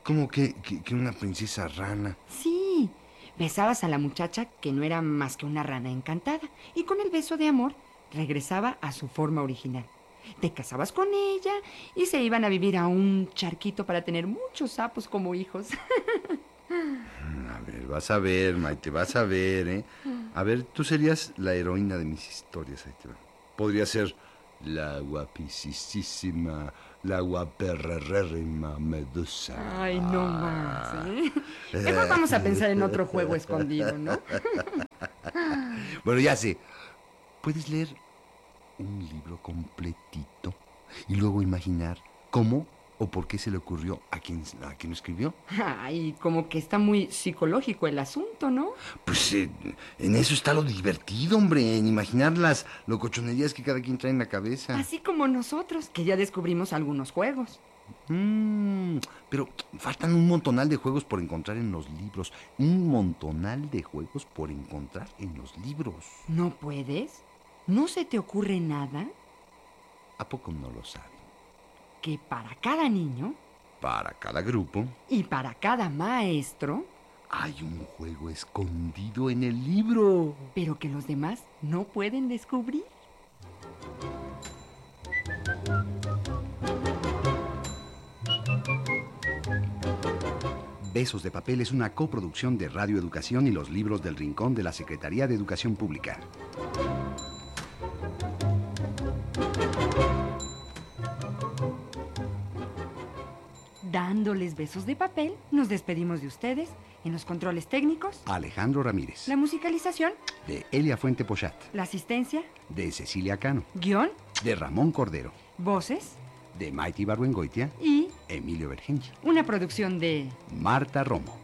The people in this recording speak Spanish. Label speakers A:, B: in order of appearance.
A: ¿Cómo que una princesa rana?
B: Sí, besabas a la muchacha que no era más que una rana encantada y con el beso de amor regresaba a su forma original. Te casabas con ella y se iban a vivir a un charquito para tener muchos sapos como hijos.
A: A ver, vas a ver, Maite, vas a ver, ¿eh? A ver, tú serías la heroína de mis historias, ahí te va. Podría ser la guapísima, la guaperrérrima Medusa.
B: Ay, no más, ¿eh? Mejor vamos a pensar en otro juego escondido, ¿no?
A: Bueno, ya sé. ¿Puedes leer un libro completito y luego imaginar cómo o por qué se le ocurrió a quien lo escribió?
B: Ay, como que está muy psicológico el asunto, ¿no?
A: Pues en eso está lo divertido, hombre, en imaginar las locochonerías que cada quien trae en la cabeza.
B: Así como nosotros, que ya descubrimos algunos juegos.
A: Pero faltan un montonal de juegos por encontrar en los libros. Un montonal de juegos por encontrar en los libros.
B: ¿No puedes? ¿No se te ocurre nada?
A: ¿A poco no lo saben?
B: Que para cada niño
A: Para cada grupo
B: y para cada maestro,
A: hay un juego escondido en el libro.
B: pero que los demás no pueden descubrir.
C: Besos de Papel es una coproducción de Radio Educación y los libros del Rincón de la Secretaría de Educación Pública.
B: Dándoles besos de papel, nos despedimos de ustedes en los controles técnicos,
C: Alejandro Ramírez.
B: la musicalización,
C: De Elia Fuente Pochat.
B: la asistencia,
C: De Cecilia Cano.
B: guión,
C: De Ramón Cordero.
B: voces
C: De Maite Ibargüengoitia.
B: y
C: Emilio Bergenchi.
B: una producción de
C: Marta Romo.